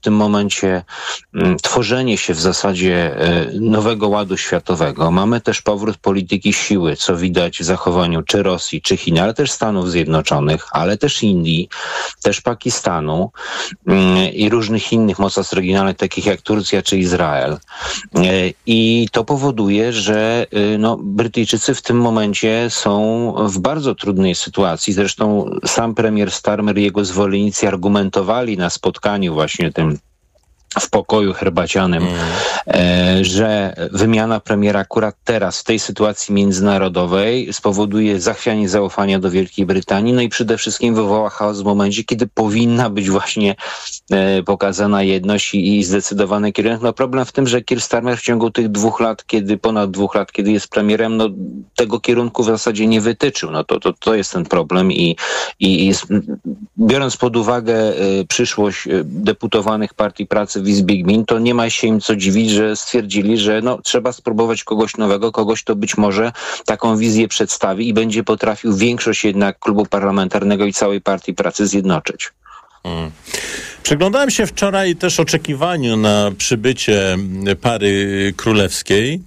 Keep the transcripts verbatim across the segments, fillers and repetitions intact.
tym momencie m, tworzenie się w zasadzie e, nowego ładu światowego. Mamy też powrót polityki siły, co widać w zachowaniu czy Rosji, czy Chin, ale też Stanów Zjednoczonych, ale też Indii, też Pakistanu m, i różnych innych mocarstw regionalnych, takich jak Turcja czy Izrael. E, I to powoduje, że e, no, Brytyjczycy w tym momencie są w bardzo trudnej sytuacji. Zresztą sam premier Starmer i jego zwolennicy argumentowali na spotkaniu właśnie tym w pokoju herbacianym, mm. e, że wymiana premiera akurat teraz, w tej sytuacji międzynarodowej spowoduje zachwianie zaufania do Wielkiej Brytanii, no i przede wszystkim wywoła chaos w momencie, kiedy powinna być właśnie e, pokazana jedność i, i zdecydowany kierunek. No problem w tym, że Keir Starmer w ciągu tych dwóch lat, kiedy, ponad dwóch lat, kiedy jest premierem, no tego kierunku w zasadzie nie wytyczył. No to, to, to jest ten problem i, i, i biorąc pod uwagę e, przyszłość e, deputowanych Partii Pracy w Izbie Gmin, to nie ma się im co dziwić, że stwierdzili, że no, trzeba spróbować kogoś nowego, kogoś, kto być może taką wizję przedstawi i będzie potrafił większość jednak klubu parlamentarnego i całej Partii Pracy zjednoczyć. Hmm. Przyglądałem się wczoraj też oczekiwaniu na przybycie pary królewskiej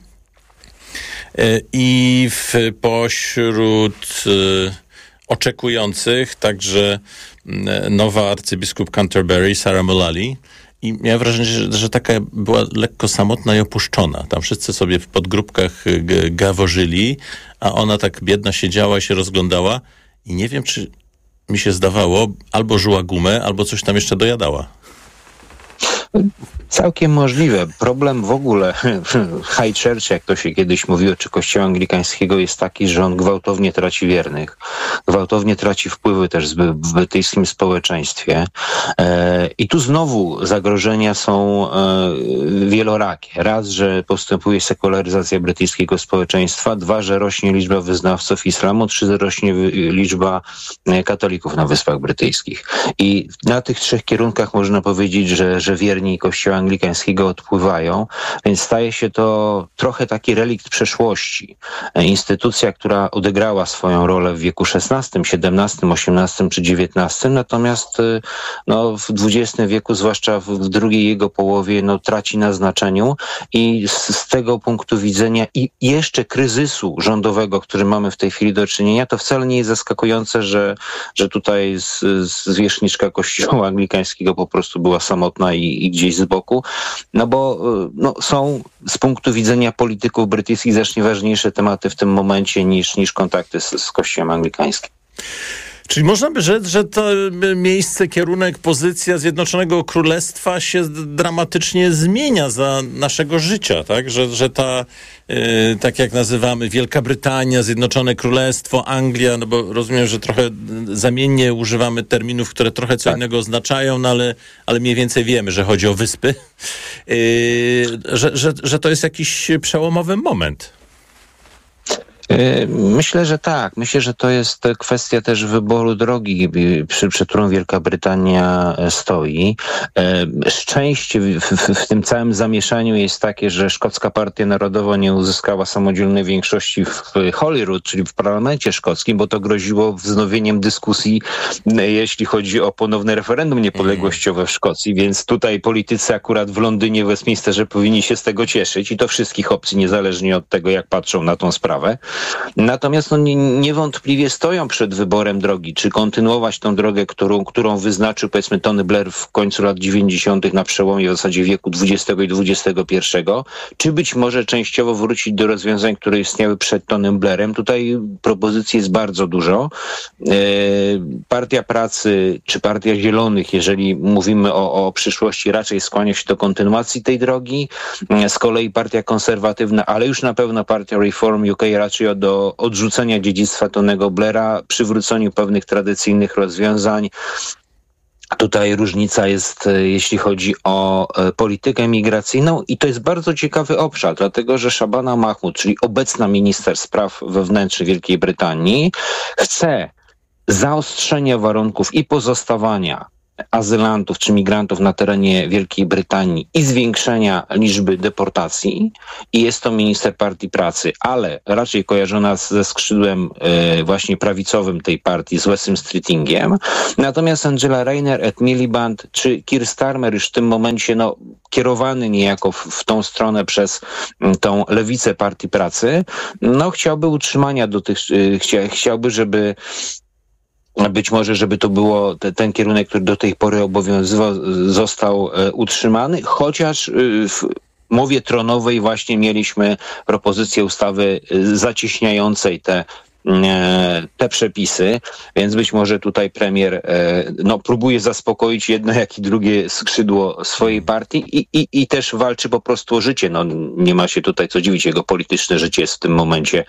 i w, pośród oczekujących także nowa arcybiskup Canterbury, Sarah Mullally. I miałem wrażenie, że, że taka była lekko samotna i opuszczona. Tam wszyscy sobie w podgrupkach g- gaworzyli, a ona tak biedna siedziała i się rozglądała. I nie wiem, czy mi się zdawało, albo żuła gumę, albo coś tam jeszcze dojadała. Całkiem możliwe. Problem w ogóle High Church, jak to się kiedyś mówiło, czy kościoła anglikańskiego, jest taki, że on gwałtownie traci wiernych. Gwałtownie traci wpływy też w brytyjskim społeczeństwie. E, I tu znowu zagrożenia są e, wielorakie. Raz, że postępuje sekularyzacja brytyjskiego społeczeństwa. Dwa, że rośnie liczba wyznawców islamu. Trzy, że rośnie liczba katolików na Wyspach Brytyjskich. I na tych trzech kierunkach można powiedzieć, że, że wierni kościoła anglikańskiego odpływają, więc staje się to trochę taki relikt przeszłości. Instytucja, która odegrała swoją rolę w wieku szesnastym, siedemnastym, osiemnastym czy dziewiętnastym, natomiast no, w dwudziestym wieku, zwłaszcza w drugiej jego połowie, no, traci na znaczeniu i z, z tego punktu widzenia i jeszcze kryzysu rządowego, który mamy w tej chwili do czynienia, to wcale nie jest zaskakujące, że, że tutaj z, zwierzchniczka kościoła anglikańskiego po prostu była samotna i, i gdzieś z boku, no bo no, są z punktu widzenia polityków brytyjskich znacznie ważniejsze tematy w tym momencie niż, niż kontakty z, z kościołem anglikańskim. Czyli można by rzec, że to miejsce, kierunek, pozycja Zjednoczonego Królestwa się dramatycznie zmienia za naszego życia, tak? Że, że ta, yy, tak jak nazywamy, Wielka Brytania, Zjednoczone Królestwo, Anglia, no bo rozumiem, że trochę zamiennie używamy terminów, które trochę co tak. innego oznaczają, no ale, ale mniej więcej wiemy, że chodzi o wyspy, yy, że, że, że to jest jakiś przełomowy moment. Myślę, że tak. Myślę, że to jest kwestia też wyboru drogi, przy, przy którą Wielka Brytania stoi. Szczęście w, w, w tym całym zamieszaniu jest takie, że Szkocka Partia Narodowa nie uzyskała samodzielnej większości w Holyrood, czyli w parlamencie szkockim, bo to groziło wznowieniem dyskusji, jeśli chodzi o ponowne referendum niepodległościowe w Szkocji, więc tutaj politycy akurat w Londynie, w Westminsterze powinni się z tego cieszyć i to wszystkich opcji, niezależnie od tego, jak patrzą na tą sprawę. Natomiast no, nie, niewątpliwie stoją przed wyborem drogi, czy kontynuować tą drogę, którą, którą wyznaczył powiedzmy Tony Blair w końcu lat dziewięćdziesiątych na przełomie w zasadzie wieku dwudziestego i dwudziestego pierwszego, czy być może częściowo wrócić do rozwiązań, które istniały przed Tonym Blairem. Tutaj propozycji jest bardzo dużo. E, Partia Pracy czy Partia Zielonych, jeżeli mówimy o, o przyszłości, raczej skłania się do kontynuacji tej drogi. Z kolei Partia Konserwatywna, ale już na pewno Partia Reform U K raczej do odrzucenia dziedzictwa Tonego Blaira, przywróceniu pewnych tradycyjnych rozwiązań. Tutaj różnica jest, jeśli chodzi o politykę migracyjną i to jest bardzo ciekawy obszar, dlatego że Shabana Mahmood, czyli obecna minister spraw wewnętrznych Wielkiej Brytanii, chce zaostrzenia warunków i pozostawania azylantów czy migrantów na terenie Wielkiej Brytanii i zwiększenia liczby deportacji i jest to minister Partii Pracy, ale raczej kojarzona ze skrzydłem e, właśnie prawicowym tej partii, z Wesem Streetingiem. Natomiast Angela Rayner, Ed Miliband czy Keir Starmer już w tym momencie no, kierowany niejako w, w tą stronę przez m, tą lewicę Partii Pracy, no chciałby utrzymania do tych, e, chcia, chciałby, żeby być może, żeby to było te, ten kierunek, który do tej pory obowiązywał, został e, utrzymany, chociaż e, w mowie tronowej właśnie mieliśmy propozycję ustawy e, zacieśniającej te te przepisy, więc być może tutaj premier no, próbuje zaspokoić jedno jak i drugie skrzydło swojej partii i, i, i też walczy po prostu o życie. No, nie ma się tutaj co dziwić, jego polityczne życie jest w tym momencie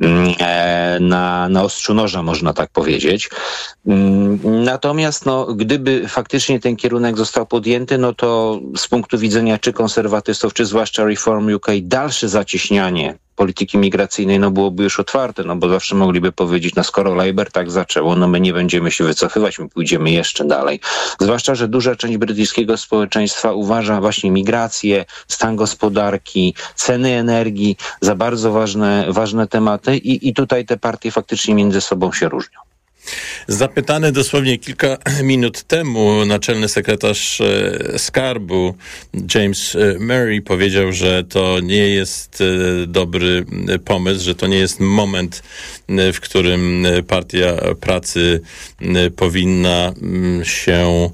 na, na ostrzu noża, można tak powiedzieć. Natomiast no, gdyby faktycznie ten kierunek został podjęty, no to z punktu widzenia czy konserwatystów, czy zwłaszcza Reform U K, dalsze zacieśnianie polityki migracyjnej no byłoby już otwarte, no bo zawsze mogliby powiedzieć, no skoro Labour tak zaczęło, no my nie będziemy się wycofywać, my pójdziemy jeszcze dalej. Zwłaszcza, że duża część brytyjskiego społeczeństwa uważa właśnie migrację, stan gospodarki, ceny energii za bardzo ważne, ważne tematy i, i tutaj te partie faktycznie między sobą się różnią. Zapytany dosłownie kilka minut temu naczelny sekretarz skarbu James Murray powiedział, że to nie jest dobry pomysł, że to nie jest moment, w którym Partia Pracy powinna się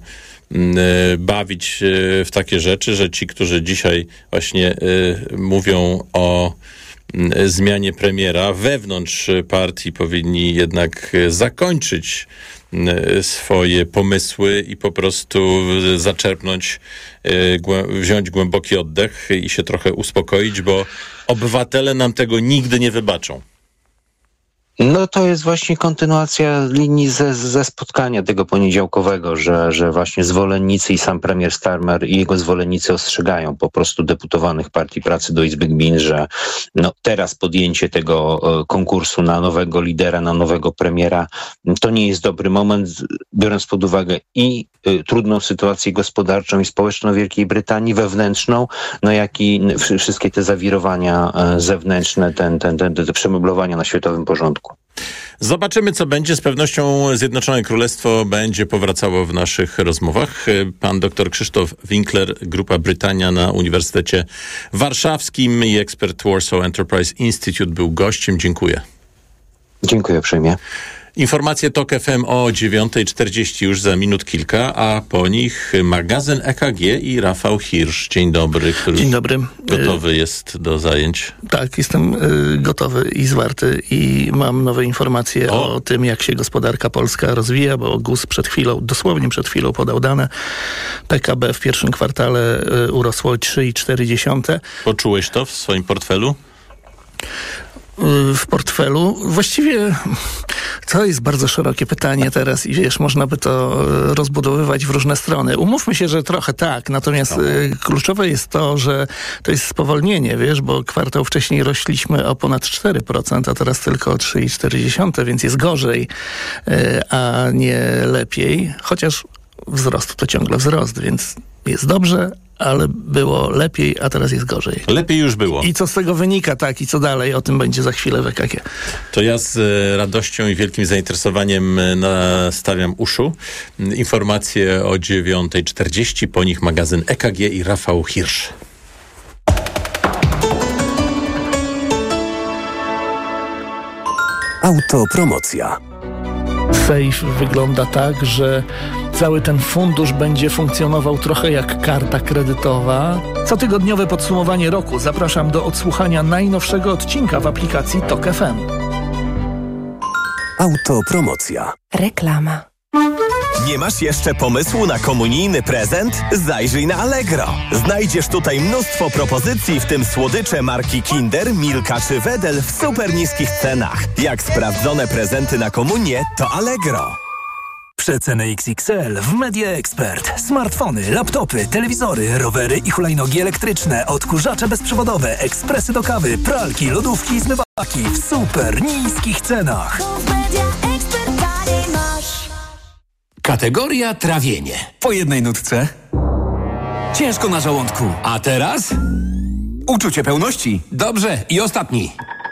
bawić w takie rzeczy, że ci, którzy dzisiaj właśnie mówią o zmianie premiera, wewnątrz partii powinni jednak zakończyć swoje pomysły i po prostu zaczerpnąć, wziąć głęboki oddech i się trochę uspokoić, bo obywatele nam tego nigdy nie wybaczą. No to jest właśnie kontynuacja linii ze, ze spotkania tego poniedziałkowego, że, że właśnie zwolennicy i sam premier Starmer i jego zwolennicy ostrzegają po prostu deputowanych Partii Pracy do Izby Gmin, że no teraz podjęcie tego konkursu na nowego lidera, na nowego premiera, to nie jest dobry moment, biorąc pod uwagę i y, trudną sytuację gospodarczą i społeczną Wielkiej Brytanii, wewnętrzną, no jak i y, wszystkie te zawirowania y, zewnętrzne, ten, ten, ten, te przemeblowania na światowym porządku. Zobaczymy, co będzie. Z pewnością Zjednoczone Królestwo będzie powracało w naszych rozmowach. Pan dr Krzysztof Winkler, Grupa Brytania na Uniwersytecie Warszawskim i ekspert Warsaw Enterprise Institute był gościem. Dziękuję. Dziękuję uprzejmie. Informacje Tok F M o dziewiąta czterdzieści już za minut kilka, a po nich magazyn E K G i Rafał Hirsch. Dzień dobry. Który Dzień dobry. Gotowy jest do zajęć. Tak, jestem y, gotowy i zwarty i mam nowe informacje o. o tym, jak się gospodarka polska rozwija, bo G U S przed chwilą, dosłownie przed chwilą podał dane. P K B w pierwszym kwartale y, urosło trzy i cztery dziesiąte. Poczułeś to w swoim portfelu? W portfelu. Właściwie to jest bardzo szerokie pytanie teraz i wiesz, można by to rozbudowywać w różne strony. Umówmy się, że trochę tak, natomiast no. kluczowe jest to, że to jest spowolnienie, wiesz, bo kwartał wcześniej rośliśmy o ponad cztery procent, a teraz tylko o trzy i cztery dziesiąte, więc jest gorzej, a nie lepiej, chociaż wzrost to ciągle wzrost, więc jest dobrze, ale było lepiej, a teraz jest gorzej. Lepiej już było. I co z tego wynika, tak, i co dalej, o tym będzie za chwilę w E K G. To ja z radością i wielkim zainteresowaniem nastawiam uszu. Informacje o dziewiąta czterdzieści, po nich magazyn E K G i Rafał Hirsch. Autopromocja. Safe wygląda tak, że cały ten fundusz będzie funkcjonował trochę jak karta kredytowa. Cotygodniowe podsumowanie roku. Zapraszam do odsłuchania najnowszego odcinka w aplikacji Tok F M. Autopromocja. Reklama. Nie masz jeszcze pomysłu na komunijny prezent? Zajrzyj na Allegro. Znajdziesz tutaj mnóstwo propozycji, w tym słodycze marki Kinder, Milka czy Wedel w super niskich cenach. Jak sprawdzone prezenty na komunię, to Allegro. Przeceny X X L w Media Expert. Smartfony, laptopy, telewizory, rowery i hulajnogi elektryczne, odkurzacze bezprzewodowe, ekspresy do kawy, pralki, lodówki i zmywaki w super niskich cenach. Kategoria trawienie. Po jednej nutce. Ciężko na żołądku. A teraz? Uczucie pełności. Dobrze. I ostatni.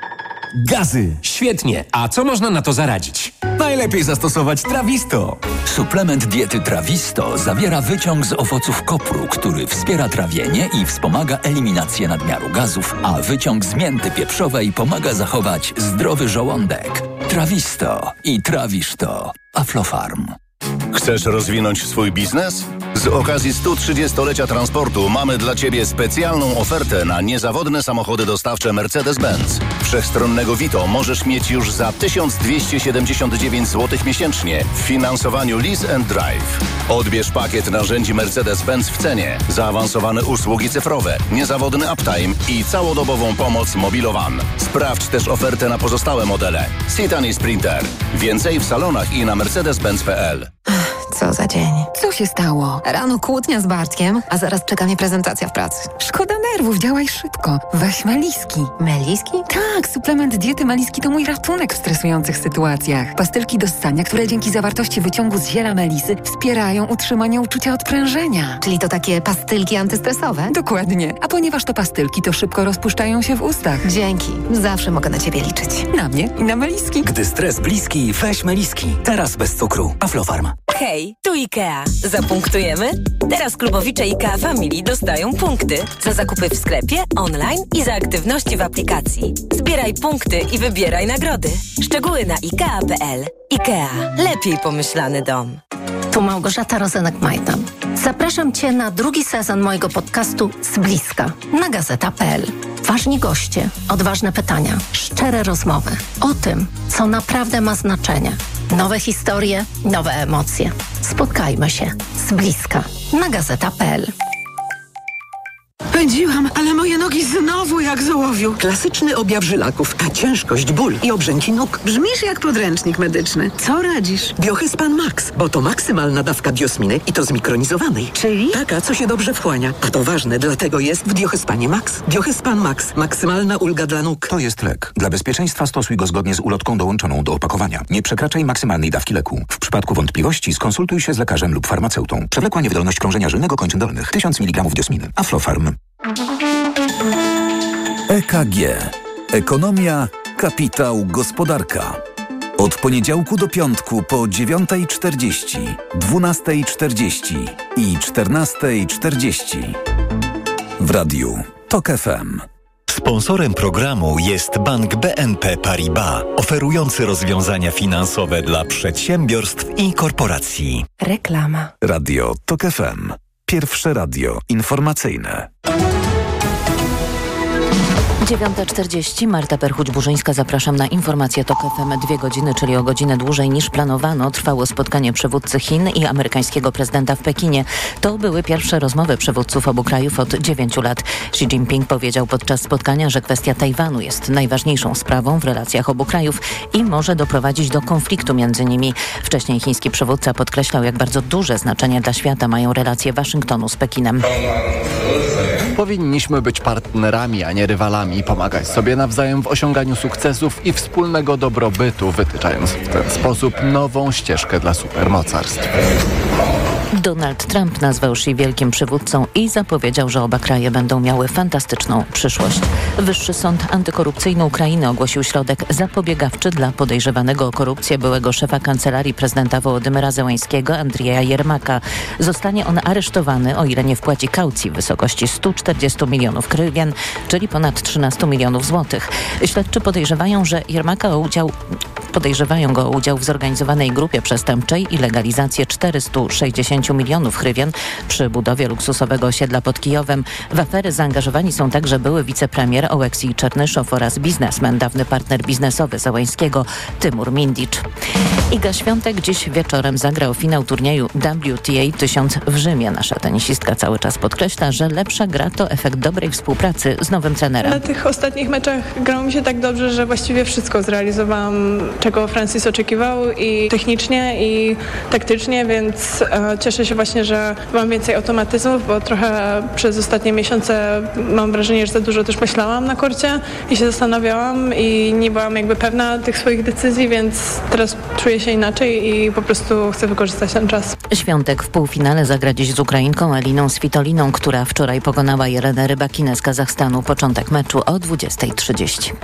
Gazy. Świetnie. A co można na to zaradzić? Najlepiej zastosować Trawisto. Suplement diety Trawisto zawiera wyciąg z owoców kopru, który wspiera trawienie i wspomaga eliminację nadmiaru gazów, a wyciąg z mięty pieprzowej pomaga zachować zdrowy żołądek. Trawisto i trawisz to. Aflofarm. Chcesz rozwinąć swój biznes? Z okazji stu trzydziestolecia transportu mamy dla Ciebie specjalną ofertę na niezawodne samochody dostawcze Mercedes-Benz. Wszechstronnego Vito możesz mieć już za tysiąc dwieście siedemdziesiąt dziewięć złotych miesięcznie w finansowaniu Lease and Drive. Odbierz pakiet narzędzi Mercedes-Benz w cenie, zaawansowane usługi cyfrowe, niezawodny uptime i całodobową pomoc Mobilowan. Sprawdź też ofertę na pozostałe modele. Citan i Sprinter. Więcej w salonach i na mercedes benz kropka p l. Co za dzień. Co się stało? Rano kłótnia z Bartkiem, a zaraz czeka mnie prezentacja w pracy. Szkoda nerwów, działaj szybko. Weź Meliski. Meliski? Tak, suplement diety Meliski to mój ratunek w stresujących sytuacjach. Pastylki do ssania, które dzięki zawartości wyciągu z ziela melisy wspierają utrzymanie uczucia odprężenia. Czyli to takie pastylki antystresowe? Dokładnie. A ponieważ to pastylki, to szybko rozpuszczają się w ustach. Dzięki. Zawsze mogę na Ciebie liczyć. Na mnie i na Meliski. Gdy stres bliski, weź Meliski. Teraz bez cukru. Aflofarm. Hej, tu IKEA. Zapunktujemy? Teraz klubowicze IKEA Family dostają punkty za zakupy w sklepie, online i za aktywności w aplikacji. Zbieraj punkty i wybieraj nagrody. Szczegóły na ikea kropka p l. IKEA. Lepiej pomyślany dom. Tu Małgorzata Rozenek-Majdan. Zapraszam Cię na drugi sezon mojego podcastu Z bliska na gazeta kropka p l. Ważni goście, odważne pytania, szczere rozmowy o tym, co naprawdę ma znaczenie. Nowe historie, nowe emocje. Spotkajmy się z bliska na gazeta kropka p l. Pędziłam, ale moje nogi znowu jak z ołowiu. Klasyczny objaw żylaków, a ciężkość, ból i obrzęki nóg. Brzmisz jak podręcznik medyczny. Co radzisz? Biohyspan Max, bo to maksymalna dawka biosminy i to zmikronizowanej. Czyli? Taka, co się dobrze wchłania. A to ważne, dlatego jest w Biohyspanie Max. Biohyspan Max. Maksymalna ulga dla nóg. To jest lek. Dla bezpieczeństwa stosuj go zgodnie z ulotką dołączoną do opakowania. Nie przekraczaj maksymalnej dawki leku. W przypadku wątpliwości skonsultuj się z lekarzem lub farmaceutą. Przewlekła niewydolność krążenia żylnego kończyn dolnych. tysiąc miligramów diosminy. Aflofarm. E K G. Ekonomia, kapitał, gospodarka. Od poniedziałku do piątku po dziewiątej czterdzieści, dwunastej czterdzieści i czternastej czterdzieści. W radiu TOK F M. Sponsorem programu jest Bank B N P Paribas, oferujący rozwiązania finansowe dla przedsiębiorstw i korporacji. Reklama. Radio TOK F M. Pierwsze radio informacyjne. dziewiąta czterdzieści. Marta Perchuć-Burzyńska. Zapraszam na informację TOK F M. Dwie godziny, czyli o godzinę dłużej niż planowano, trwało spotkanie przywódcy Chin i amerykańskiego prezydenta w Pekinie. To były pierwsze rozmowy przywódców obu krajów od dziewięciu lat. Xi Jinping powiedział podczas spotkania, że kwestia Tajwanu jest najważniejszą sprawą w relacjach obu krajów i może doprowadzić do konfliktu między nimi. Wcześniej chiński przywódca podkreślał, jak bardzo duże znaczenie dla świata mają relacje Waszyngtonu z Pekinem. Powinniśmy być partnerami, a nie rywalami i pomagać sobie nawzajem w osiąganiu sukcesów i wspólnego dobrobytu, wytyczając w ten sposób nową ścieżkę dla supermocarstw. Donald Trump nazwał Xi wielkim przywódcą i zapowiedział, że oba kraje będą miały fantastyczną przyszłość. Wyższy Sąd Antykorupcyjny Ukrainy ogłosił środek zapobiegawczy dla podejrzewanego o korupcję byłego szefa Kancelarii Prezydenta Wołodymyra Zełańskiego Andrieja Jermaka. Zostanie on aresztowany, o ile nie wpłaci kaucji w wysokości stu czterdziestu milionów hrywian, czyli ponad trzynastu milionów złotych. Śledczy podejrzewają, że Jermaka o udział Podejrzewają go o udział w zorganizowanej grupie przestępczej i legalizację czterystu sześćdziesięciu milionów hrywian przy budowie luksusowego osiedla pod Kijowem. W afery zaangażowani są także były wicepremier Oleksij Czernyszow oraz biznesmen, dawny partner biznesowy Zełańskiego Tymur Mindicz. Iga Świątek dziś wieczorem zagrał finał turnieju W T A tysiąc w Rzymie. Nasza tenisistka cały czas podkreśla, że lepsza gra to efekt dobrej współpracy z nowym trenerem. Na tych ostatnich meczach grało mi się tak dobrze, że właściwie wszystko zrealizowałam czego Francis oczekiwał i technicznie, i taktycznie, więc e, cieszę się właśnie, że mam więcej automatyzmów, bo trochę przez ostatnie miesiące mam wrażenie, że za dużo też myślałam na korcie i się zastanawiałam i nie byłam jakby pewna tych swoich decyzji, więc teraz czuję się inaczej i po prostu chcę wykorzystać ten czas. Świątek w półfinale zagra dziś z Ukrainką Eliną Svitoliną, która wczoraj pokonała Jelenę Rybakinę z Kazachstanu. Początek meczu o dwudziesta trzydzieści.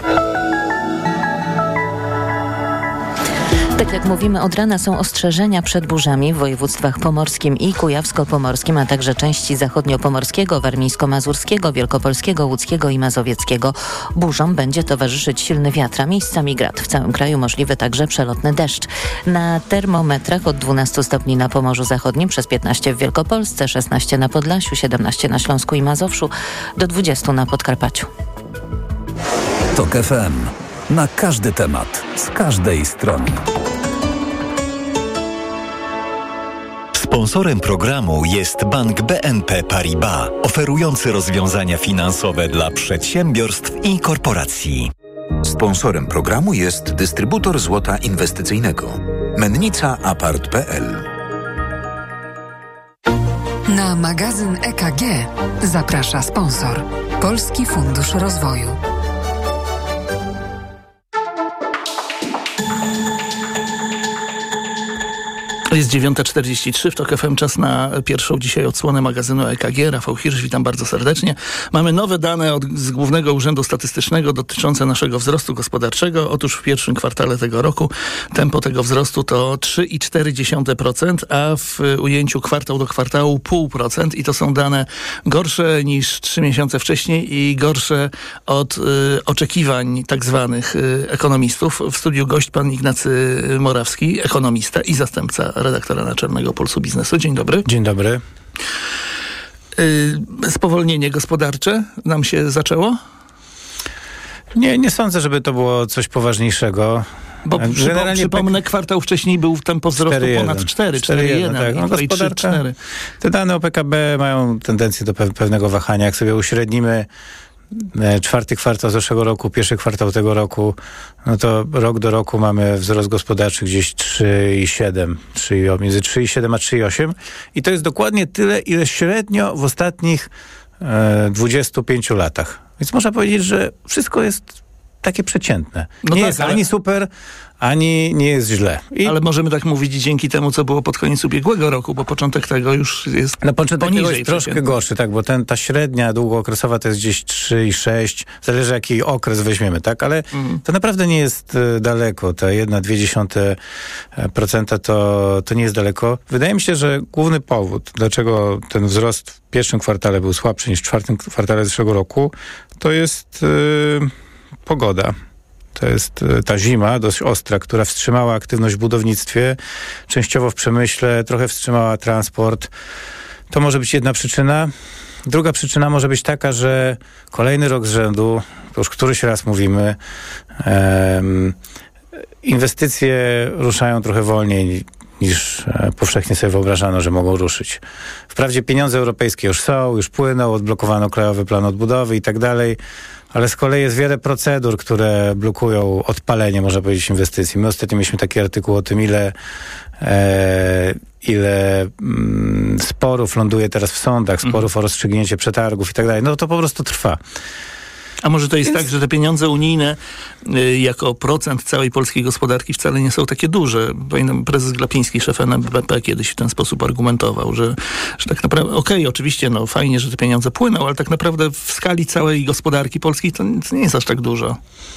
Tak jak mówimy, od rana są ostrzeżenia przed burzami w województwach pomorskim i kujawsko-pomorskim, a także części zachodniopomorskiego, warmińsko-mazurskiego, wielkopolskiego, łódzkiego i mazowieckiego. Burzom będzie towarzyszyć silny wiatr, a miejscami grad. W całym kraju możliwy także przelotny deszcz. Na termometrach od dwunastu stopni na Pomorzu Zachodnim, przez piętnaście w Wielkopolsce, szesnaście na Podlasiu, siedemnaście na Śląsku i Mazowszu, do dwudziestu na Podkarpaciu. Tok F M. Na każdy temat, z każdej strony. Sponsorem programu jest Bank B N P Paribas, oferujący rozwiązania finansowe dla przedsiębiorstw i korporacji. Sponsorem programu jest dystrybutor złota inwestycyjnego Mennica Apart kropka p l. Na magazyn E K G zaprasza sponsor Polski Fundusz Rozwoju. Jest dziewiąta czterdzieści trzy, w Tok F M czas na pierwszą dzisiaj odsłonę magazynu E K G. Rafał Hirsch, witam bardzo serdecznie. Mamy nowe dane od, z Głównego Urzędu Statystycznego dotyczące naszego wzrostu gospodarczego. Otóż w pierwszym kwartale tego roku tempo tego wzrostu to trzy i cztery dziesiąte procent, a w ujęciu kwartał do kwartału zero przecinek pięć procent i to są dane gorsze niż trzy miesiące wcześniej i gorsze od y, oczekiwań tak zwanych y, ekonomistów. W studiu gość pan Ignacy Morawski, ekonomista i zastępca redaktora naczelnego Pulsu Biznesu. Dzień dobry. Dzień dobry. Yy, spowolnienie gospodarcze nam się zaczęło? Nie, nie sądzę, żeby to było coś poważniejszego. Bo Generalnie przypomnę, P K... kwartał wcześniej był w tempo wzrostu cztery ponad cztery, cztery jeden. Tak. No, gospodarka, te dane o P K B mają tendencję do pewnego wahania. Jak sobie uśrednimy czwarty kwartał zeszłego roku, pierwszy kwartał tego roku, no to rok do roku mamy wzrost gospodarczy gdzieś trzy i siedem, między trzy i siedem a trzy i osiem i to jest dokładnie tyle, ile średnio w ostatnich e, dwudziestu pięciu latach. Więc można powiedzieć, że wszystko jest takie przeciętne. No nie tak, jest ale... ani super, ani nie jest źle. I... Ale możemy tak mówić dzięki temu, co było pod koniec ubiegłego roku, bo początek tego już jest Na początek poniżej tego jest troszkę gorszy, tak, bo ten, ta średnia długookresowa to jest gdzieś trzy i sześć, zależy jaki okres weźmiemy, tak, ale mm. to naprawdę nie jest y, daleko, ta jedna, dwie dziesiąte procenta to, to nie jest daleko. Wydaje mi się, że główny powód, dlaczego ten wzrost w pierwszym kwartale był słabszy niż w czwartym kwartale zeszłego roku, to jest y, pogoda. To jest ta zima dość ostra, która wstrzymała aktywność w budownictwie, częściowo w przemyśle, trochę wstrzymała transport. To może być jedna przyczyna. Druga przyczyna może być taka, że kolejny rok z rzędu, to już któryś raz mówimy, um, inwestycje ruszają trochę wolniej niż powszechnie sobie wyobrażano, że mogą ruszyć. Wprawdzie pieniądze europejskie już są, już płyną, odblokowano Krajowy Plan Odbudowy i tak dalej, ale z kolei jest wiele procedur, które blokują odpalenie, można powiedzieć, inwestycji. My ostatnio mieliśmy taki artykuł o tym, ile, e, ile mm, sporów ląduje teraz w sądach, sporów mm. o rozstrzygnięcie przetargów i tak dalej. No to po prostu trwa. A może to jest Więc... tak, że te pieniądze unijne y, jako procent całej polskiej gospodarki wcale nie są takie duże? Pamiętam, prezes Glapiński, szef N B P, kiedyś w ten sposób argumentował, że, że tak naprawdę, okej, okay, oczywiście, no fajnie, że te pieniądze płyną, ale tak naprawdę w skali całej gospodarki polskiej to, to nie jest aż tak dużo.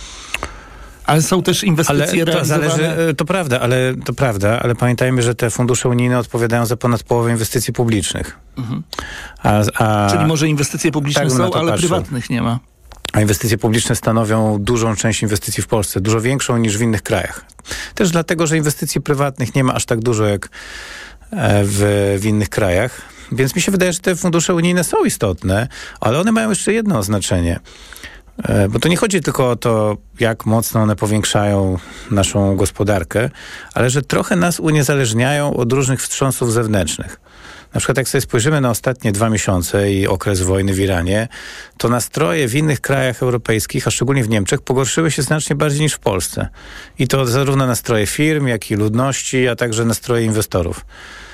Ale są też inwestycje ale to realizowane... Zależy, to prawda, ale to prawda, ale pamiętajmy, że te fundusze unijne odpowiadają za ponad połowę inwestycji publicznych. Mhm. A, a... Czyli może inwestycje publiczne tak są, ale patrzę. Prywatnych nie ma. A inwestycje publiczne stanowią dużą część inwestycji w Polsce, dużo większą niż w innych krajach. Też dlatego, że inwestycji prywatnych nie ma aż tak dużo jak w, w innych krajach. Więc mi się wydaje, że te fundusze unijne są istotne, ale one mają jeszcze jedno znaczenie. Bo to nie chodzi tylko o to, jak mocno one powiększają naszą gospodarkę, ale że trochę nas uniezależniają od różnych wstrząsów zewnętrznych. Na przykład jak sobie spojrzymy na ostatnie dwa miesiące i okres wojny w Iranie, to nastroje w innych krajach europejskich, a szczególnie w Niemczech, pogorszyły się znacznie bardziej niż w Polsce. I to zarówno nastroje firm, jak i ludności, a także nastroje inwestorów.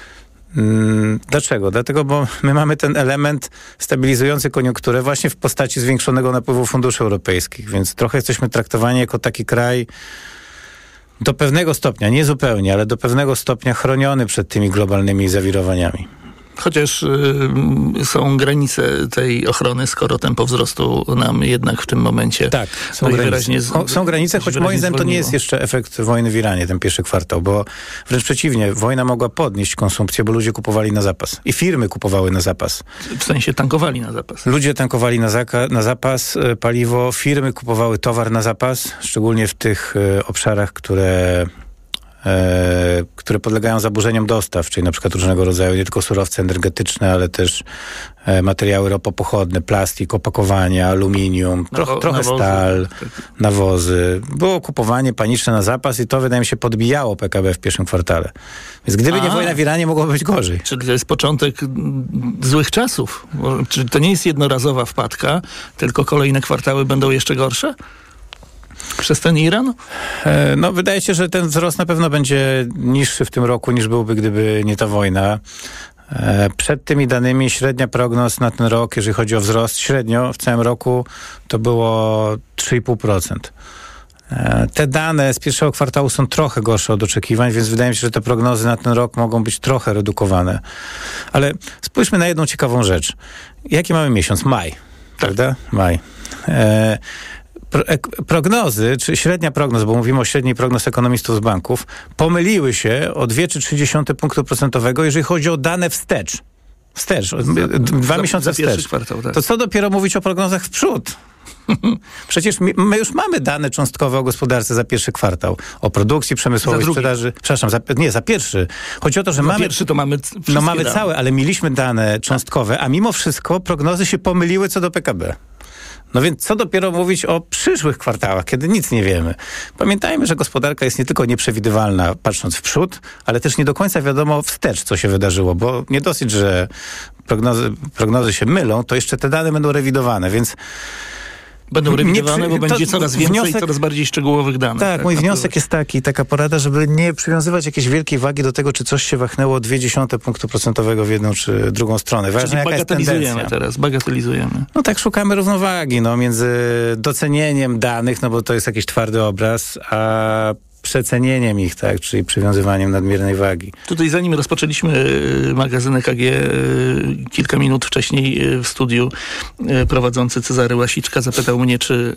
Dlaczego? Dlatego, bo my mamy ten element stabilizujący koniunkturę właśnie w postaci zwiększonego napływu funduszy europejskich, więc trochę jesteśmy traktowani jako taki kraj do pewnego stopnia, nie zupełnie, ale do pewnego stopnia chroniony przed tymi globalnymi zawirowaniami. Chociaż y, są granice tej ochrony, skoro tempo wzrostu nam jednak w tym momencie tak, są granice. Wyraźnie z, o, są granice, choć moim zdaniem to nie jest jeszcze efekt wojny w Iranie, ten pierwszy kwartał, bo wręcz przeciwnie, wojna mogła podnieść konsumpcję, bo ludzie kupowali na zapas. I firmy kupowały na zapas. W sensie tankowali na zapas. Ludzie tankowali na, zaka- na zapas e, paliwo, firmy kupowały towar na zapas, szczególnie w tych e, obszarach, które... E, które podlegają zaburzeniom dostaw, czyli na przykład różnego rodzaju nie tylko surowce energetyczne, ale też e, materiały ropopochodne, plastik, opakowania, aluminium, Nawo- troch, trochę nawozy, stal, tak. nawozy. Było kupowanie paniczne na zapas i to wydaje mi się podbijało P K B w pierwszym kwartale. Więc gdyby A, nie wojna w Iranie, mogłoby być gorzej. Czyli to jest początek mm, złych czasów. Bo, czy to nie jest jednorazowa wpadka, tylko kolejne kwartały będą jeszcze gorsze? Przez ten Iran? E, no, wydaje się, że ten wzrost na pewno będzie niższy w tym roku, niż byłby, gdyby nie ta wojna. E, przed tymi danymi średnia prognoz na ten rok, jeżeli chodzi o wzrost, średnio w całym roku to było trzy i pół procent. E, te dane z pierwszego kwartału są trochę gorsze od oczekiwań, więc wydaje mi się, że te prognozy na ten rok mogą być trochę redukowane. Ale spójrzmy na jedną ciekawą rzecz. Jaki mamy miesiąc? Maj, prawda? Maj. E, Prognozy, czy średnia prognoz, bo mówimy o średniej prognoz ekonomistów z banków, pomyliły się o dwa czy trzy dziesiąte punktu procentowego, jeżeli chodzi o dane wstecz. Wstecz, za, dwa za, miesiące za wstecz. Kwartał, tak. To co dopiero mówić o prognozach w przód? Przecież my, my już mamy dane cząstkowe o gospodarce za pierwszy kwartał. O produkcji przemysłowej, sprzedaży. Przepraszam, za, nie, za pierwszy. Chodzi o to, że za mamy... pierwszy to mamy No mamy dane. Całe, ale mieliśmy dane cząstkowe, a mimo wszystko prognozy się pomyliły co do P K B. No więc co dopiero mówić o przyszłych kwartałach, kiedy nic nie wiemy. Pamiętajmy, że gospodarka jest nie tylko nieprzewidywalna patrząc w przód, ale też nie do końca wiadomo wstecz, co się wydarzyło, bo nie dosyć, że prognozy, prognozy się mylą, to jeszcze te dane będą rewidowane, więc... Będą rewidowane, nie, bo będzie coraz więcej wniosek, i coraz bardziej szczegółowych danych. Tak, tak mój wniosek jest taki, taka porada, żeby nie przywiązywać jakiejś wielkiej wagi do tego, czy coś się wahnało dwa dziesiąte punktu procentowego w jedną czy drugą stronę. Ważne, jaka jest tendencja. Bagatelizujemy teraz, bagatelizujemy. No tak, szukamy równowagi, no, między docenieniem danych, no bo to jest jakiś twardy obraz, a przecenieniem ich, tak, czyli przywiązywaniem nadmiernej wagi. Tutaj zanim rozpoczęliśmy magazyn E K G, kilka minut wcześniej w studiu prowadzący Cezary Łasiczka zapytał mnie, czy,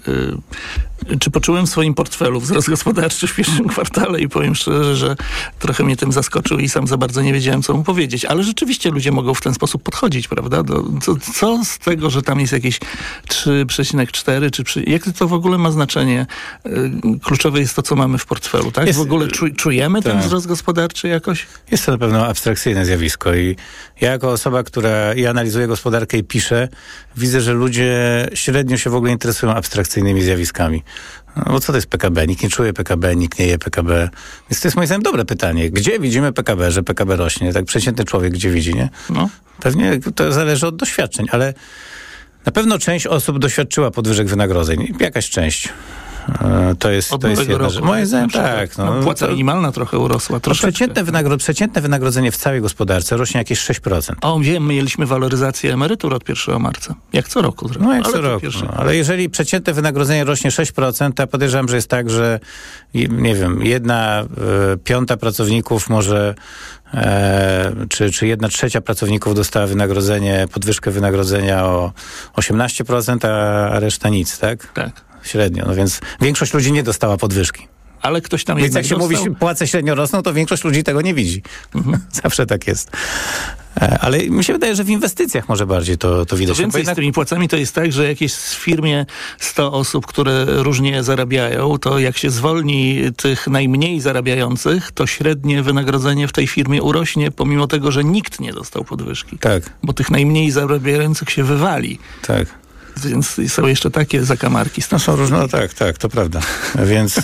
czy poczułem w swoim portfelu wzrost gospodarczy w pierwszym kwartale i powiem szczerze, że trochę mnie tym zaskoczył i sam za bardzo nie wiedziałem, co mu powiedzieć. Ale rzeczywiście ludzie mogą w ten sposób podchodzić, prawda? Do, co, co z tego, że tam jest jakieś trzy przecinek cztery, czy przy, jak to w ogóle ma znaczenie? Kluczowe jest to, co mamy w portfelu. Tak? Jest, w ogóle czu, czujemy tak. ten wzrost gospodarczy jakoś? Jest to na pewno abstrakcyjne zjawisko i ja jako osoba, która i analizuje gospodarkę i pisze, widzę, że ludzie średnio się w ogóle interesują abstrakcyjnymi zjawiskami. No bo co to jest P K B? Nikt nie czuje P K B, nikt nie je P K B. Więc to jest moim zdaniem dobre pytanie. Gdzie widzimy P K B, że P K B rośnie? Tak przeciętny człowiek gdzie widzi, nie? No. Pewnie to zależy od doświadczeń, ale na pewno część osób doświadczyła podwyżek wynagrodzeń. Jakaś część. To jest, to jest jedna rzecz. Moim zdaniem tak. No, no, płaca to, minimalna trochę urosła. No, przeciętne, wynagro- przeciętne wynagrodzenie w całej gospodarce rośnie jakieś sześć procent. O, wiem, mieliśmy waloryzację emerytur od pierwszego marca. Jak co roku. No jak ale co roku. No, ale jeżeli przeciętne wynagrodzenie rośnie sześć procent, to ja podejrzewam, że jest tak, że nie wiem, jedna y, piąta pracowników może E, czy, czy jedna trzecia pracowników dostała wynagrodzenie, podwyżkę wynagrodzenia o osiemnaście procent, a, a reszta nic, tak? Tak. Średnio, no więc większość ludzi nie dostała podwyżki. Ale ktoś tam Więc jak się dostał? mówi, płace średnio rosną, to większość ludzi tego nie widzi. Mhm. Zawsze tak jest. Ale mi się wydaje, że w inwestycjach może bardziej to, to widać. To więcej jednak... z tymi płacami to jest tak, że jakieś w firmie sto osób, które różnie zarabiają, to jak się zwolni tych najmniej zarabiających, to średnie wynagrodzenie w tej firmie urośnie, pomimo tego, że nikt nie dostał podwyżki. Tak. Bo tych najmniej zarabiających się wywali. Tak. Więc są jeszcze takie zakamarki. No są różne, no tak, tak, to prawda. Więc, e,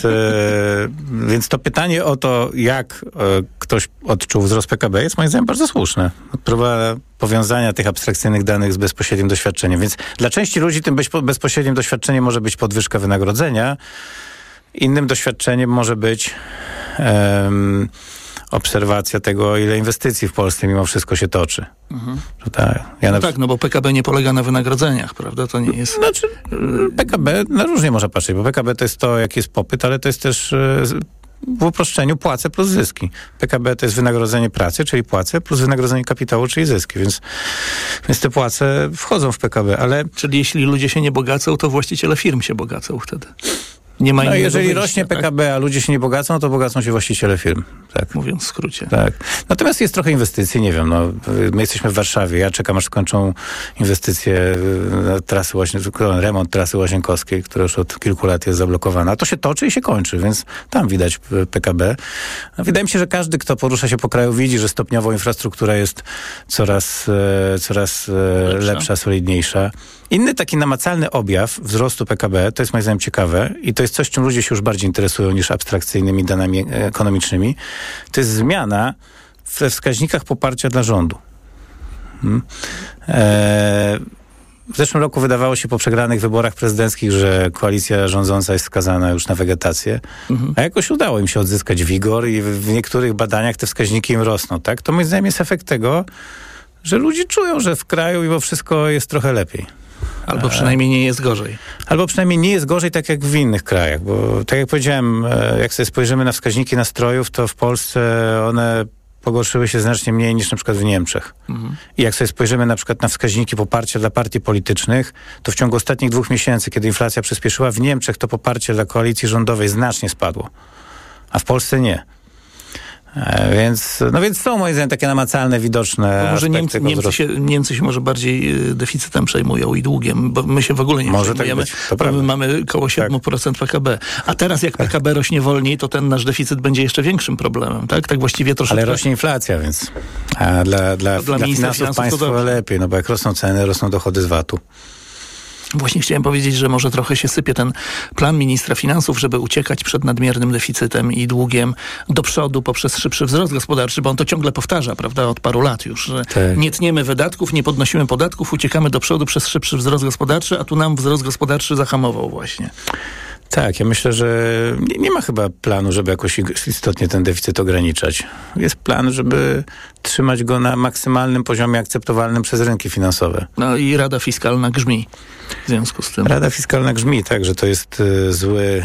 więc to pytanie o to, jak e, ktoś odczuł wzrost P K B jest moim zdaniem bardzo słuszne. Próba powiązania tych abstrakcyjnych danych z bezpośrednim doświadczeniem. Więc dla części ludzi tym bezpośrednim doświadczeniem może być podwyżka wynagrodzenia. Innym doświadczeniem może być um, obserwacja tego, ile inwestycji w Polsce mimo wszystko się toczy. Mhm. Tak, ja no na... tak, no bo P K B nie polega na wynagrodzeniach, prawda? To nie jest... Znaczy, P K B na różnie można patrzeć, bo P K B to jest to, jaki jest popyt, ale to jest też w uproszczeniu płace plus zyski. P K B to jest wynagrodzenie pracy, czyli płace, plus wynagrodzenie kapitału, czyli zyski, więc, więc te płace wchodzą w P K B, ale... Czyli jeśli ludzie się nie bogacą, to właściciele firm się bogacą wtedy. Nie ma no jeżeli wyjścia, rośnie tak? P K B, a ludzie się nie bogacą, to bogacą się właściciele firm. Tak. Mówiąc w skrócie. Tak. Natomiast jest trochę inwestycji, nie wiem, no, my jesteśmy w Warszawie, ja czekam aż skończą inwestycje na trasy właśnie, remont trasy Łazienkowskiej, która już od kilku lat jest zablokowana. To się toczy i się kończy, więc tam widać P K B. No, wydaje mi się, że każdy, kto porusza się po kraju, widzi, że stopniowo infrastruktura jest coraz, e, coraz e, lepsza. lepsza, solidniejsza. Inny taki namacalny objaw wzrostu P K B, to jest moim zdaniem ciekawe i to jest coś, czym ludzie się już bardziej interesują niż abstrakcyjnymi danymi ekonomicznymi, to jest zmiana we wskaźnikach poparcia dla rządu. Hmm. Eee, w zeszłym roku wydawało się po przegranych wyborach prezydenckich, że koalicja rządząca jest skazana już na wegetację, mhm. a jakoś udało im się odzyskać wigor i w, w niektórych badaniach te wskaźniki im rosną. Tak? To moim zdaniem jest efekt tego, że ludzie czują, że w kraju mimo wszystko jest trochę lepiej. Albo przynajmniej nie jest gorzej. Albo przynajmniej nie jest gorzej tak jak w innych krajach, bo tak jak powiedziałem, jak sobie spojrzymy na wskaźniki nastrojów, to w Polsce one pogorszyły się znacznie mniej niż na przykład w Niemczech. Mhm. I jak sobie spojrzymy na przykład na wskaźniki poparcia dla partii politycznych, to w ciągu ostatnich dwóch miesięcy, kiedy inflacja przyspieszyła, w Niemczech to poparcie dla koalicji rządowej znacznie spadło, a w Polsce nie. Więc, no więc są moim zdaniem takie namacalne, widoczne no może Niemcy, Niemcy, się, Niemcy się może bardziej deficytem przejmują i długiem, bo my się w ogóle nie może przejmujemy. Tak my mamy koło siedem procent tak. P K B. A teraz jak P K B rośnie wolniej, to ten nasz deficyt będzie jeszcze większym problemem, tak? Tak właściwie troszeczkę... Ale rośnie inflacja, więc a dla, dla, dla, dla finansów, finansów państwa lepiej, no bo jak rosną ceny, rosną dochody z V A T-u. Właśnie chciałem powiedzieć, że może trochę się sypie ten plan ministra finansów, żeby uciekać przed nadmiernym deficytem i długiem do przodu poprzez szybszy wzrost gospodarczy, bo on to ciągle powtarza, prawda, od paru lat już, że tak. nie tniemy wydatków, nie podnosimy podatków, uciekamy do przodu przez szybszy wzrost gospodarczy, a tu nam wzrost gospodarczy zahamował właśnie. Tak, ja myślę, że nie, nie ma chyba planu, żeby jakoś istotnie ten deficyt ograniczać. Jest plan, żeby trzymać go na maksymalnym poziomie akceptowalnym przez rynki finansowe. No i Rada Fiskalna grzmi w związku z tym. Rada Fiskalna grzmi, tak, że to jest y, zły,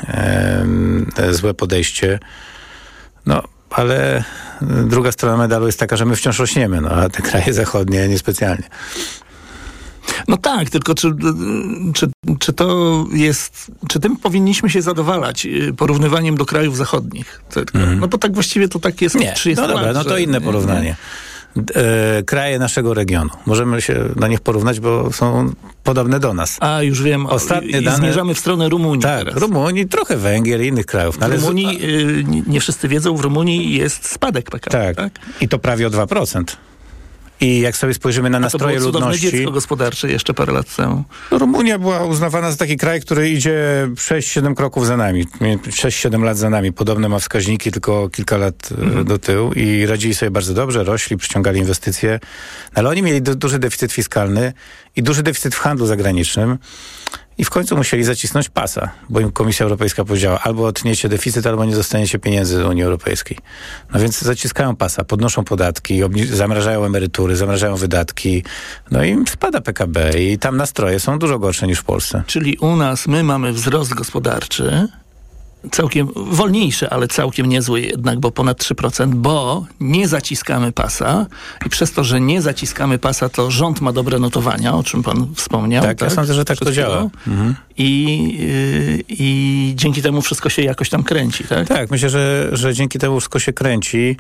y, złe podejście. No, ale druga strona medalu jest taka, że my wciąż rośniemy, no, a te kraje zachodnie niespecjalnie. No tak, tylko czy, czy, czy to jest, czy tym powinniśmy się zadowalać porównywaniem do krajów zachodnich? Mm. No bo tak właściwie to tak jest. Nie, no dobra, lat, no to że, inne porównanie. E, kraje naszego regionu. Możemy się na nich porównać, bo są podobne do nas. A, już wiem. Ostatnie i, dane... zmierzamy w stronę Rumunii tak, teraz. Rumunii, trochę Węgier i innych krajów. W Rumunii, z... nie wszyscy wiedzą, w Rumunii jest spadek P K B. Tak, tak? I to prawie o dwa procent. I jak sobie spojrzymy na nastroje ludności... To było cudowne dziecko gospodarcze jeszcze parę lat temu. Rumunia była uznawana za taki kraj, który idzie sześć siedem kroków za nami. sześć siedem lat za nami. Podobne ma wskaźniki, tylko kilka lat mhm. do tyłu. I radzili sobie bardzo dobrze, rośli, przyciągali inwestycje. Ale oni mieli du- duży deficyt fiskalny i duży deficyt w handlu zagranicznym. I w końcu musieli zacisnąć pasa, bo im Komisja Europejska powiedziała, albo odtniecie deficyt, albo nie dostaniecie pieniędzy z Unii Europejskiej. No więc zaciskają pasa, podnoszą podatki, obni- zamrażają emerytury, zamrażają wydatki, no i spada P K B i tam nastroje są dużo gorsze niż w Polsce. Czyli u nas my mamy wzrost gospodarczy, całkiem wolniejszy, ale całkiem niezły jednak, bo ponad trzy procent, bo nie zaciskamy pasa i przez to, że nie zaciskamy pasa, to rząd ma dobre notowania, o czym pan wspomniał. Tak, tak? Ja sądzę, że tak to działa. Mhm. I, yy, I dzięki temu wszystko się jakoś tam kręci, tak? Tak, myślę, że, że dzięki temu wszystko się kręci.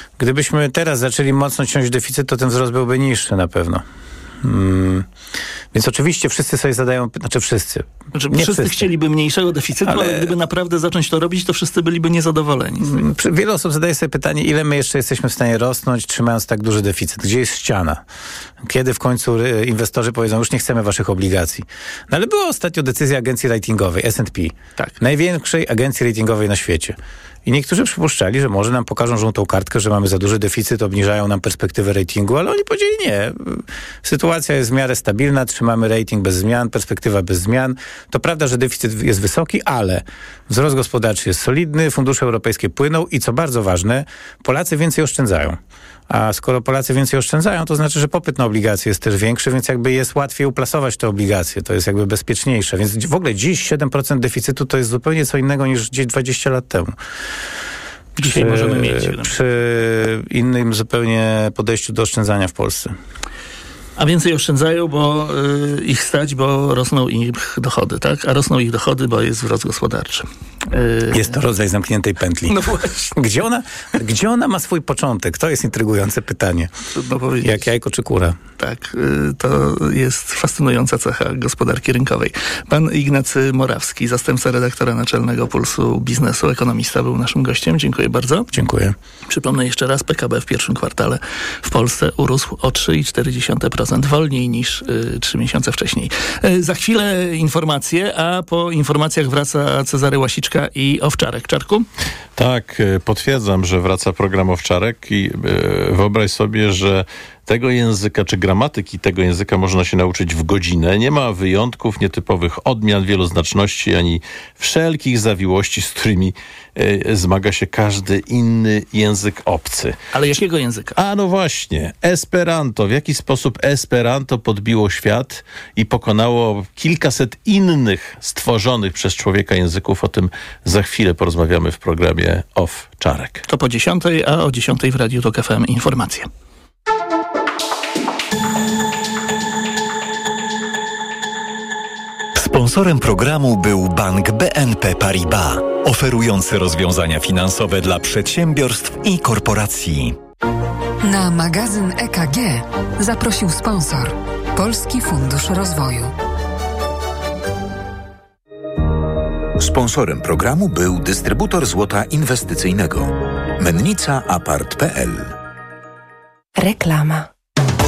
Gdybyśmy teraz zaczęli mocno ciąć deficyt, to ten wzrost byłby niższy na pewno. Hmm. Więc oczywiście wszyscy sobie zadają, znaczy wszyscy. Znaczy, nie wszyscy, wszyscy chcieliby mniejszego deficytu, ale... ale gdyby naprawdę zacząć to robić, to wszyscy byliby niezadowoleni. Wiele osób zadaje sobie pytanie, ile my jeszcze jesteśmy w stanie rosnąć, trzymając tak duży deficyt. Gdzie jest ściana? Kiedy w końcu inwestorzy powiedzą, już nie chcemy waszych obligacji. No ale była ostatnio decyzja agencji ratingowej, S and P. Tak. Największej agencji ratingowej na świecie. I niektórzy przypuszczali, że może nam pokażą żółtą kartkę, że mamy za duży deficyt, obniżają nam perspektywę ratingu, ale oni powiedzieli nie. Sytuacja jest w miarę stabilna, trzymamy rating bez zmian, perspektywa bez zmian. To prawda, że deficyt jest wysoki, ale wzrost gospodarczy jest solidny, fundusze europejskie płyną i co bardzo ważne, Polacy więcej oszczędzają. A skoro Polacy więcej oszczędzają, to znaczy, że popyt na obligacje jest też większy, więc jakby jest łatwiej uplasować te obligacje. To jest jakby bezpieczniejsze. Więc w ogóle dziś siedem procent deficytu to jest zupełnie co innego niż gdzieś dwadzieścia lat temu. Dzisiaj przy, możemy mieć. Przy innym zupełnie podejściu do oszczędzania w Polsce. A więcej oszczędzają, bo y, ich stać, bo rosną ich dochody, tak? A rosną ich dochody, bo jest wzrost gospodarczy. Y... Jest to rodzaj zamkniętej pętli. No właśnie. Gdzie ona, gdzie ona ma swój początek? To jest intrygujące pytanie. Trudno powiedzieć. Jak jajko czy kura? Tak, y, to jest fascynująca cecha gospodarki rynkowej. Pan Ignacy Morawski, zastępca redaktora naczelnego Pulsu Biznesu, ekonomista, był naszym gościem. Dziękuję bardzo. Dziękuję. Przypomnę jeszcze raz, P K B w pierwszym kwartale w Polsce urósł o trzy i cztery dziesiąte procent, wolniej niż y, trzy miesiące wcześniej. Y, za chwilę informacje, a po informacjach wraca Cezary Łasiczka i Owczarek. Czarku? Tak, potwierdzam, że wraca program Owczarek i y, wyobraź sobie, że tego języka, czy gramatyki tego języka można się nauczyć w godzinę. Nie ma wyjątków, nietypowych odmian, wieloznaczności, ani wszelkich zawiłości, z którymi y, zmaga się każdy inny język obcy. Ale jakiego języka? A no właśnie, Esperanto. W jaki sposób Esperanto podbiło świat i pokonało kilkaset innych stworzonych przez człowieka języków. O tym za chwilę porozmawiamy w programie Owczarek. To po dziesiątej, a o dziesiątej w Radiu Tok F M informacje. Sponsorem programu był Bank B N P Paribas, oferujący rozwiązania finansowe dla przedsiębiorstw i korporacji. Na magazyn E K G zaprosił sponsor Polski Fundusz Rozwoju. Sponsorem programu był dystrybutor złota inwestycyjnego Mennica Apart kropka p l. Reklama.